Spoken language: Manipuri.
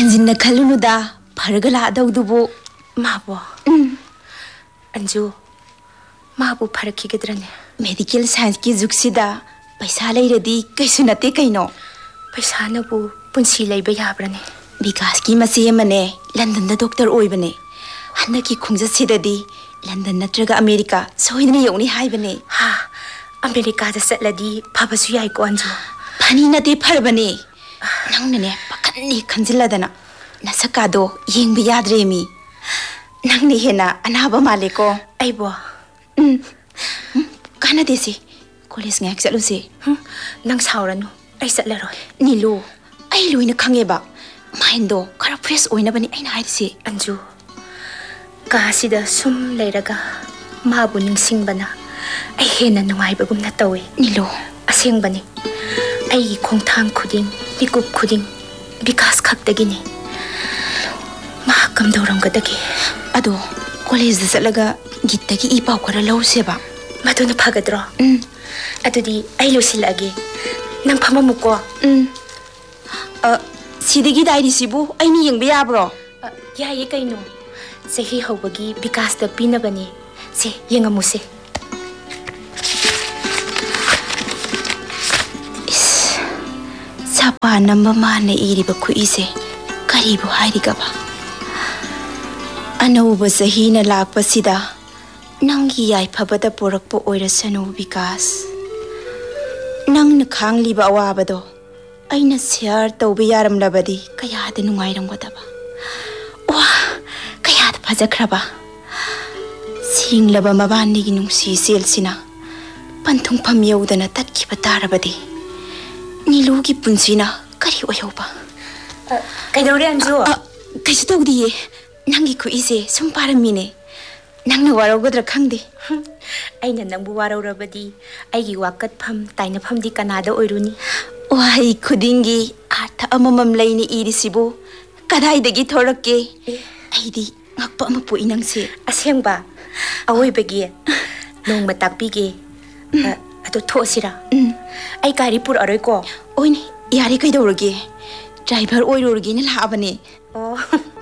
Hanjinna khalunuda fargala adawdubu mabo anju mabu farakhigedrane medical science ki juksida paisa leiradi kaisu nate kaino paisa nabu punsi leiba yabrane vikas ki masi amane London da doctor oibane hanna ki khungja sidadi London natraga America soidani yoni haibane ha America da setladi phabasu yai ko anju phani nate pharbane nangne pakhanni khanjiladana nasakado yengba yadre mi nangne hena anaba male ko aibo kana desi college ngak chaluse nang sauranu ai satlaroi nilu ai loina khangeba maindo khara fresh oina bani aina haisi anju kasida sum leiraga mabu ningsingbana ai hena nungaibagumna tawi nilu asengbani ai khongthang khuding pikup khuding vikas khaktagini ma kamdauram gadagi ado college da salaga gittagi ipa khara lauseba maduna phagadro adudi ai losilage nang phamamuko sidagi dairi sibu aini yengba yabro yaye kaino sehi hobagi vikas da pinabani se yengamuse sapa namba mane iriba khuise karibu hairigaba anauba sahina lakpasida nangi yai phabada porakpo oirasanu vikas nangna khangliba awabado aina share tawbe yaram labadi kayada nungairamgadaba wa kayada phajakraba singlaba mabani gi nungsi selsina panthung pham yaudana tatkhiba tarabadi nilugi punsina kari oyoba kaidore anju kaisu tawdiye nangi khuise sum paramine nangna waragodra khangde aina nangbu waraurabadi aigi wakat pham taina pham di kanada oiruni wahai khudingi artha amamam laini irisibu kadai dagi thorakke aidi ngakpa ama poi nangse asengba awoi bagi nong matakpige ado thosira ai gari pur aroi ko oini yari kai dorge driver oirorge ne labane oh